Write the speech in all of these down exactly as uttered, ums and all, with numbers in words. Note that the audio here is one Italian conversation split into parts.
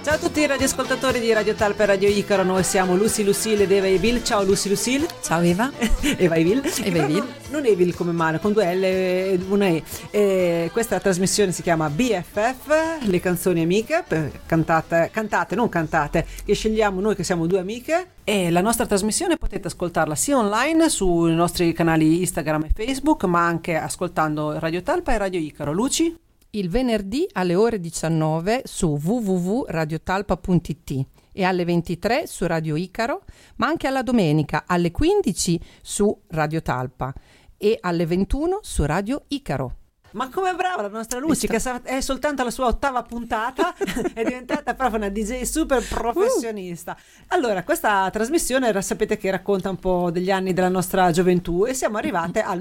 Ciao a tutti i radioascoltatori di Radio Talpa e Radio Icaro, noi siamo Lucy Lucille ed Eva Evil. Ciao Lucy Lucille. Ciao Eva. Eva Evil. Eva Evil. Non, non Evil come male, con due L e una E. E questa trasmissione si chiama B F F, le canzoni amiche, cantate, cantate, non cantate, che scegliamo noi che siamo due amiche. E la nostra trasmissione potete ascoltarla sia online sui nostri canali Instagram e Facebook, ma anche ascoltando Radio Talpa e Radio Icaro. Luci? Il venerdì alle ore diciannove su w w w punto radiotalpa punto i t e alle ventitré su Radio Icaro, ma anche alla domenica alle quindici su Radio Talpa e alle ventuno su Radio Icaro. Ma come brava la nostra Lucy, che è soltanto alla sua ottava puntata, è diventata proprio una D J super professionista. Allora, questa trasmissione sapete che racconta un po' degli anni della nostra gioventù e siamo arrivate al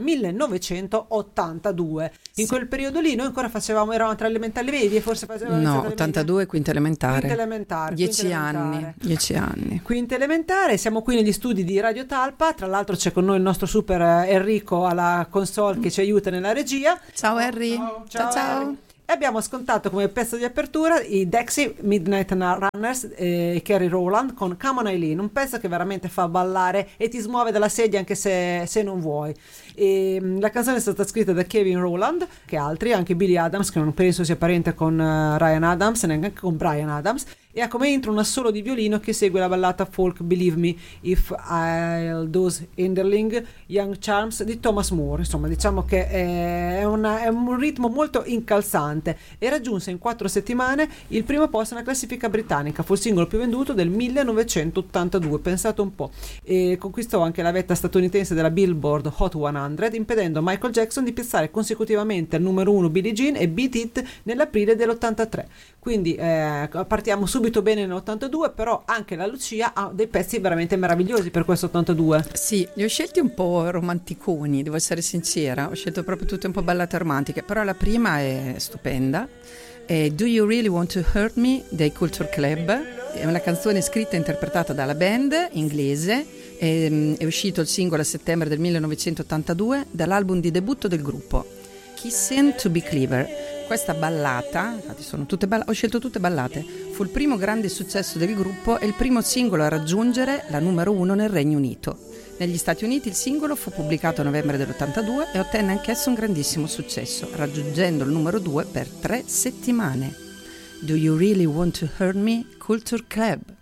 millenovecentottantadue. In quel periodo lì noi ancora facevamo, eravamo tra elementari medie, forse facevamo no, ottantadue quinta elementare. Quinta elementare. Dieci quinta anni, elementare. dieci anni. Quinta elementare, siamo qui negli studi di Radio Talpa, tra l'altro c'è con noi il nostro super Enrico alla console che ci aiuta nella regia. Ciao Harry. Ciao, ciao. ciao. Harry. E abbiamo ascoltato come pezzo di apertura i Dexy Midnight Runners e Kerry Rowland con Come on Eileen, un pezzo che veramente fa ballare e ti smuove dalla sedia anche se, se non vuoi. E, la canzone è stata scritta da Kevin Rowland, che altri, anche Billy Adams, che non penso sia parente con uh, Ryan Adams, neanche con Brian Adams, e ha come intro un assolo di violino che segue la ballata folk Believe Me If I'll Those Hinderling Young Charms di Thomas Moore. Insomma, diciamo che è, una, è un ritmo molto incalzante e raggiunse in quattro settimane il primo posto nella classifica britannica. Fu il singolo più venduto del millenovecentottantadue, pensate un po', e conquistò anche la vetta statunitense della Billboard Hot cento, impedendo a Michael Jackson di piazzare consecutivamente al numero uno Billie Jean e Beat It nell'aprile dell'ottantatré. Quindi eh, partiamo subito bene nell'ottantadue, però anche la Lucia ha dei pezzi veramente meravigliosi per questo ottantadue. Sì, li ho scelti un po' romanticoni, devo essere sincera, ho scelto proprio tutte un po' ballate romantiche, però la prima è stupenda, è Do You Really Want to Hurt Me dei Culture Club, è una canzone scritta e interpretata dalla band inglese, è, è uscito il singolo a settembre del millenovecentottantadue dall'album di debutto del gruppo Kissin' to Be Clever. Questa ballata, infatti sono tutte balla- ho scelto tutte ballate, fu il primo grande successo del gruppo e il primo singolo a raggiungere la numero uno nel Regno Unito. Negli Stati Uniti il singolo fu pubblicato a novembre dell'ottantadue e ottenne anch'esso un grandissimo successo, raggiungendo il numero due per tre settimane. Do You Really Want to Hurt Me? Culture Club.